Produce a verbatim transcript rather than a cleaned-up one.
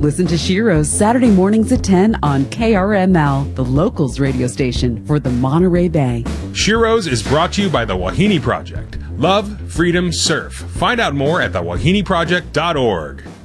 Listen to Shiro's Saturday mornings at ten on K R M L, the locals radio station for the Monterey Bay. Shiro's is brought to you by the Wahine Project. Love, freedom, surf. Find out more at the wahine project dot org.